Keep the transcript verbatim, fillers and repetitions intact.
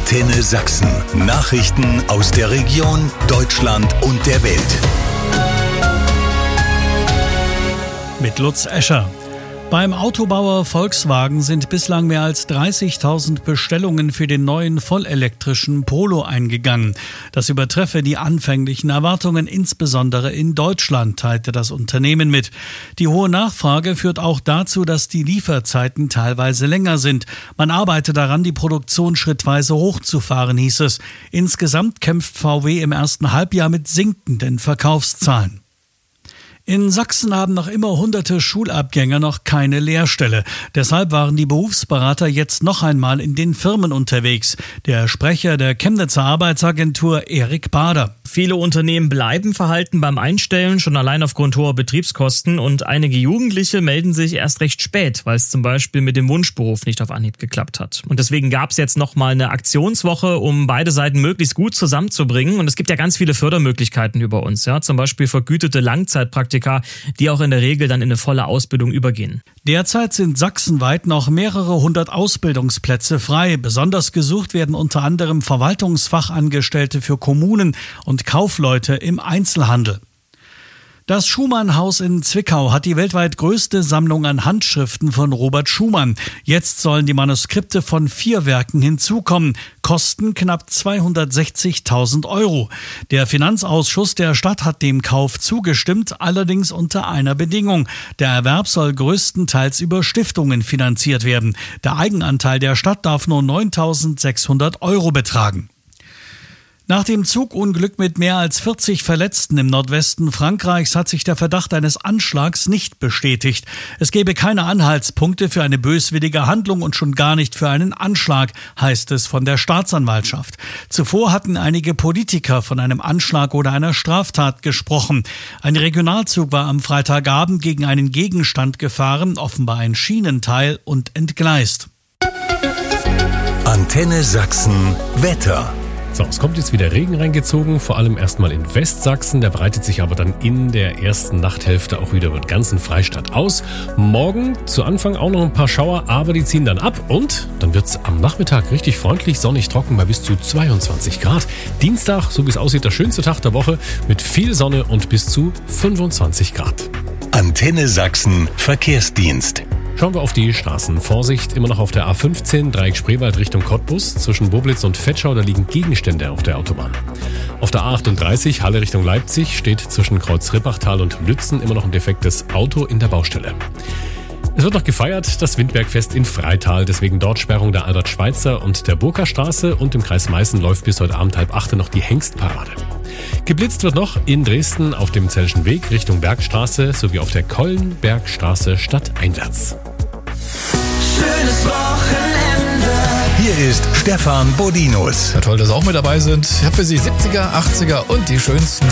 Antenne Sachsen. Nachrichten aus der Region, Deutschland und der Welt. Mit Lutz Escher. Beim Autobauer Volkswagen sind bislang mehr als dreißigtausend Bestellungen für den neuen vollelektrischen Polo eingegangen. Das übertreffe die anfänglichen Erwartungen, insbesondere in Deutschland, teilte das Unternehmen mit. Die hohe Nachfrage führt auch dazu, dass die Lieferzeiten teilweise länger sind. Man arbeite daran, die Produktion schrittweise hochzufahren, hieß es. Insgesamt kämpft V W im ersten Halbjahr mit sinkenden Verkaufszahlen. In Sachsen haben noch immer hunderte Schulabgänger noch keine Lehrstelle. Deshalb waren die Berufsberater jetzt noch einmal in den Firmen unterwegs. Der Sprecher der Chemnitzer Arbeitsagentur Erik Bader. Viele Unternehmen bleiben verhalten beim Einstellen, schon allein aufgrund hoher Betriebskosten. Und einige Jugendliche melden sich erst recht spät, weil es zum Beispiel mit dem Wunschberuf nicht auf Anhieb geklappt hat. Und deswegen gab es jetzt nochmal eine Aktionswoche, um beide Seiten möglichst gut zusammenzubringen. Und es gibt ja ganz viele Fördermöglichkeiten über uns, ja, zum Beispiel vergütete Langzeitpraktika, die auch in der Regel dann in eine volle Ausbildung übergehen. Derzeit sind sachsenweit noch mehrere hundert Ausbildungsplätze frei. Besonders gesucht werden unter anderem Verwaltungsfachangestellte für Kommunen und Kaufleute im Einzelhandel. Das Schumann-Haus in Zwickau hat die weltweit größte Sammlung an Handschriften von Robert Schumann. Jetzt sollen die Manuskripte von vier Werken hinzukommen, kosten knapp zweihundertsechzigtausend Euro. Der Finanzausschuss der Stadt hat dem Kauf zugestimmt, allerdings unter einer Bedingung. Der Erwerb soll größtenteils über Stiftungen finanziert werden. Der Eigenanteil der Stadt darf nur neuntausendsechshundert Euro betragen. Nach dem Zugunglück mit mehr als vierzig Verletzten im Nordwesten Frankreichs hat sich der Verdacht eines Anschlags nicht bestätigt. Es gebe keine Anhaltspunkte für eine böswillige Handlung und schon gar nicht für einen Anschlag, heißt es von der Staatsanwaltschaft. Zuvor hatten einige Politiker von einem Anschlag oder einer Straftat gesprochen. Ein Regionalzug war am Freitagabend gegen einen Gegenstand gefahren, offenbar ein Schienenteil, und entgleist. Antenne Sachsen Wetter. So, es kommt jetzt wieder Regen reingezogen, vor allem erstmal in Westsachsen. Der breitet sich aber dann in der ersten Nachthälfte auch wieder über den ganzen Freistaat aus. Morgen zu Anfang auch noch ein paar Schauer, aber die ziehen dann ab. Und dann wird es am Nachmittag richtig freundlich, sonnig, trocken bei bis zu zweiundzwanzig Grad. Dienstag, so wie es aussieht, der schönste Tag der Woche mit viel Sonne und bis zu fünfundzwanzig Grad. Antenne Sachsen Verkehrsdienst. Schauen wir auf die Straßen. Vorsicht, immer noch auf der A fünfzehn, Dreieck Spreewald Richtung Cottbus. Zwischen Boblitz und Vetschau, da liegen Gegenstände auf der Autobahn. Auf der A achtunddreißig, Halle Richtung Leipzig, steht zwischen Kreuz Rippachtal und Lützen immer noch ein defektes Auto in der Baustelle. Es wird noch gefeiert, das Windbergfest in Freital, deswegen dort Sperrung der Albert-Schweitzer und der Burgerstraße, und im Kreis Meißen läuft bis heute Abend halb acht noch die Hengstparade. Geblitzt wird noch in Dresden auf dem Zellschen Weg Richtung Bergstraße sowie auf der Kollenbergstraße stadteinwärts. Schönes Wochenende. Hier ist Stefan Bodinus. Ja, toll, dass Sie auch mit dabei sind. Ich habe für Sie siebziger, achtziger und die schönsten